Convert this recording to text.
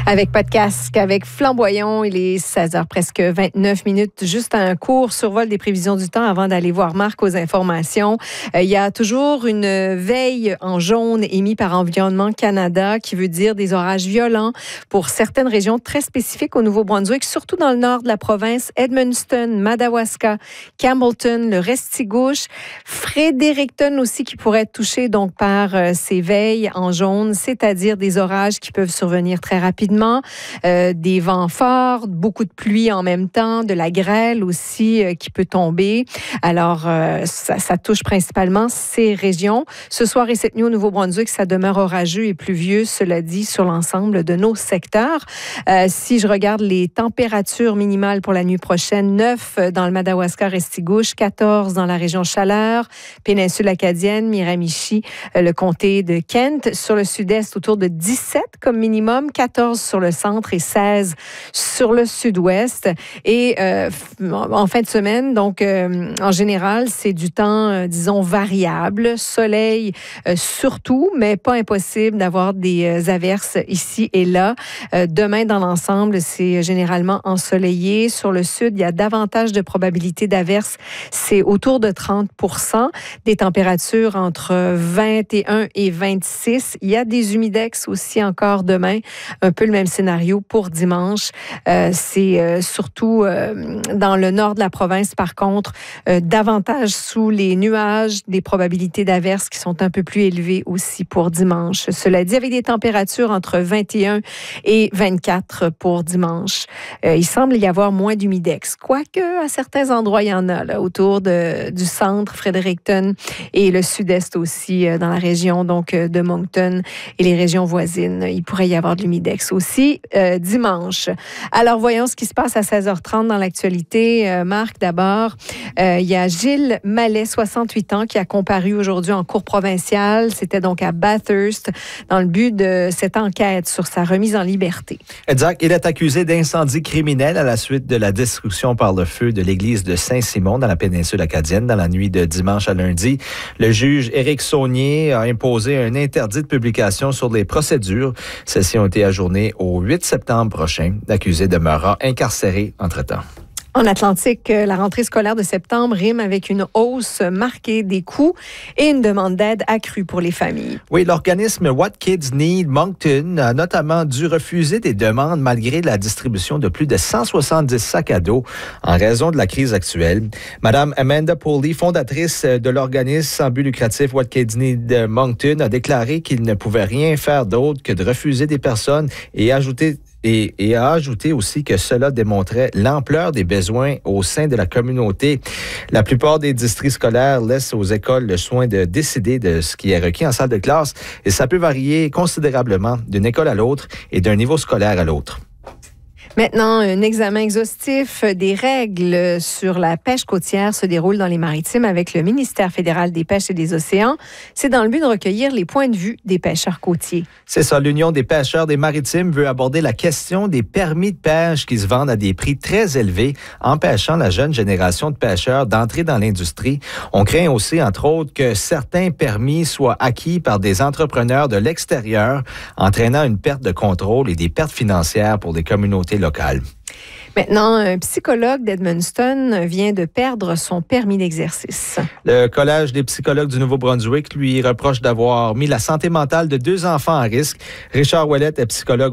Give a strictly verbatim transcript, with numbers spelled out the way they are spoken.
Avec Pas de casque, avec Flamboyant, il est seize heures presque vingt-neuf minutes. Juste un court survol des prévisions du temps avant d'aller voir Marc aux informations. Euh, il y a toujours une veille en jaune émise par Environnement Canada qui veut dire des orages violents pour certaines régions très spécifiques au Nouveau-Brunswick, surtout dans le nord de la province, Edmundston, Madawaska, Campbellton, le Restigouche, Fredericton aussi qui pourrait être touché donc par euh, ces veilles en jaune, c'est-à-dire des orages qui peuvent survenir très rapidement, euh, des vents forts, beaucoup de pluie en même temps, de la grêle aussi euh, qui peut tomber. Alors, euh, ça, ça touche principalement ces régions. Ce soir et cette nuit au Nouveau-Brunswick, ça demeure orageux et pluvieux, cela dit, sur l'ensemble de nos secteurs. Euh, si je regarde les températures minimales pour la nuit prochaine, neuf dans le Madawaska Restigouche, quatorze dans la région Chaleur, péninsule acadienne, Miramichi, euh, le comté de Kent. Sur le sud-est, autour de dix-sept comme minimum, quatorze sur le centre et seize sur le sud-ouest. Et euh, en fin de semaine, donc euh, en général, c'est du temps, euh, disons, variable. Soleil euh, surtout, mais pas impossible d'avoir des euh, averses ici et là. Euh, demain, dans l'ensemble, c'est généralement ensoleillé. Sur le sud, il y a davantage de probabilité d'averses. C'est autour de trente pour cent. Des températures entre vingt et un et vingt-six. Il y a des humidex aussi encore demain. Un peu le même scénario pour dimanche. Euh, c'est euh, surtout euh, dans le nord de la province, par contre, euh, davantage sous les nuages, des probabilités d'averses qui sont un peu plus élevées aussi pour dimanche. Cela dit, avec des températures entre vingt et un et vingt-quatre pour dimanche. Euh, il semble y avoir moins d'humidex, quoique à certains endroits, il y en a là, autour de, du centre, Fredericton, et le sud-est aussi, euh, dans la région donc de Moncton et les régions voisines. Il pourrait y avoir de l'humidex aussi euh, dimanche. Alors, voyons ce qui se passe à seize heures trente dans l'actualité. Euh, Marc, d'abord, euh, il y a Gilles Mallet, soixante-huit ans, qui a comparu aujourd'hui en cour provinciale. C'était donc à Bathurst, dans le but de cette enquête sur sa remise en liberté. Exact. Il est accusé d'incendie criminel à la suite de la destruction par le feu de l'église de Saint-Simon dans la péninsule acadienne dans la nuit de dimanche à lundi. Le juge Éric Saunier a imposé un interdit de publication sur les procédures. Celles-ci ont été ajournées au huit septembre prochain. L'accusé demeurera incarcéré entre-temps. En Atlantique, la rentrée scolaire de septembre rime avec une hausse marquée des coûts et une demande d'aide accrue pour les familles. Oui, l'organisme What Kids Need Moncton a notamment dû refuser des demandes malgré la distribution de plus de cent soixante-dix sacs à dos en raison de la crise actuelle. Madame Amanda Poley, fondatrice de l'organisme sans but lucratif What Kids Need Moncton, a déclaré qu'il ne pouvait rien faire d'autre que de refuser des personnes et ajouter Et, et a ajouté aussi que cela démontrait l'ampleur des besoins au sein de la communauté. La plupart des districts scolaires laissent aux écoles le soin de décider de ce qui est requis en salle de classe et ça peut varier considérablement d'une école à l'autre et d'un niveau scolaire à l'autre. Maintenant, un examen exhaustif des règles sur la pêche côtière se déroule dans les Maritimes avec le ministère fédéral des pêches et des océans. C'est dans le but de recueillir les points de vue des pêcheurs côtiers. C'est ça, l'Union des pêcheurs des Maritimes veut aborder la question des permis de pêche qui se vendent à des prix très élevés, empêchant la jeune génération de pêcheurs d'entrer dans l'industrie. On craint aussi, entre autres, que certains permis soient acquis par des entrepreneurs de l'extérieur, entraînant une perte de contrôle et des pertes financières pour les communautés locales. Maintenant, un psychologue d'Edmundston vient de perdre son permis d'exercice. Le Collège des psychologues du Nouveau-Brunswick lui reproche d'avoir mis la santé mentale de deux enfants à risque. Richard Ouellet est psychologue